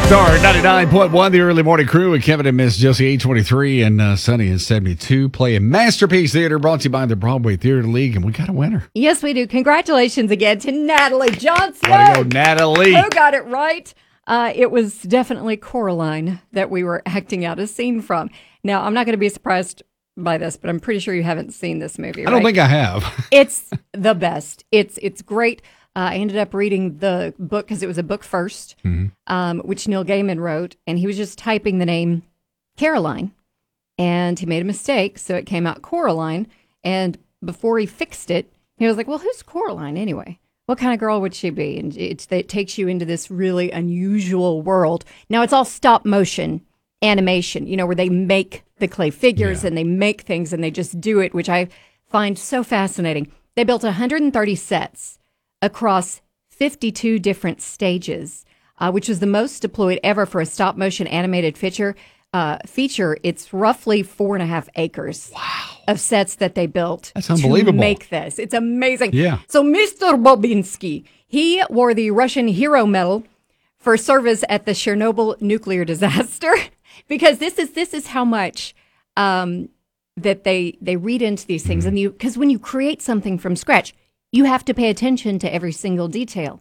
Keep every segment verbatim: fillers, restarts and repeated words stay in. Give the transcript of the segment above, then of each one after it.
Star ninety-nine point one, the early morning crew with Kevin and Miss Josie, eight twenty-three, and uh, Sunny in seventy-two, playing Masterpiece Theater, brought to you by the Broadway Theater League, and we got a winner. Yes, we do. Congratulations again to Natalie Johnson. Way to go, Natalie. Who got it right? Uh, it was definitely Coraline that we were acting out a scene from. Now, I'm not going to be surprised by this, but I'm pretty sure you haven't seen this movie, right? I don't think I have. It's the best. It's it's great. Uh, I ended up reading the book because it was a book first, mm-hmm. um, which Neil Gaiman wrote, and he was just typing the name Caroline, and he made a mistake, so it came out Coraline, and before he fixed it, he was like, well, who's Coraline anyway? What kind of girl would she be? And it, it takes you into this really unusual world. Now, it's all stop motion animation, you know, where they make the clay figures yeah. and they make things and they just do it, which I find so fascinating. They built one hundred thirty sets across fifty-two different stages, uh, which was the most deployed ever for a stop-motion animated feature. Uh, feature. It's roughly four and a half acres wow. of sets that they built That's unbelievable. to make this. It's amazing. Yeah. So Mister Bobinsky, he wore the Russian Hero Medal for service at the Chernobyl nuclear disaster because this is this is how much um, that they they read into these things, mm-hmm. and you because when you create something from scratch, you have to pay attention to every single detail.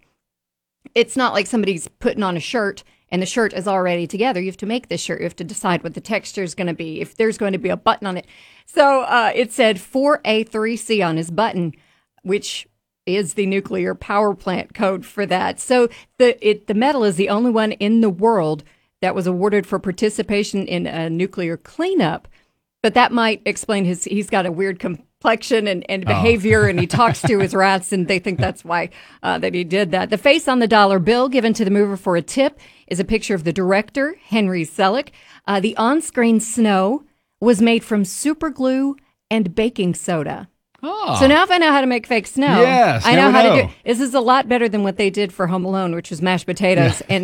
It's not like somebody's putting on a shirt and the shirt is already together. You have to make the shirt. You have to decide what the texture is going to be, if there's going to be a button on it. So uh, it said four A three C on his button, which is the nuclear power plant code for that. So the it, the medal is the only one in the world that was awarded for participation in a nuclear cleanup. But that might explain his, he's got a weird complexion and, and behavior, oh. and he talks to his rats, and they think that's why uh, that he did that. The face on the dollar bill given to the mover for a tip is a picture of the director, Henry Selick. Uh, the on-screen snow was made from super glue and baking soda. Oh. So now if I know how to make fake snow, yes, I know how know. to do. This is a lot better than what they did for Home Alone, which was mashed potatoes yeah. and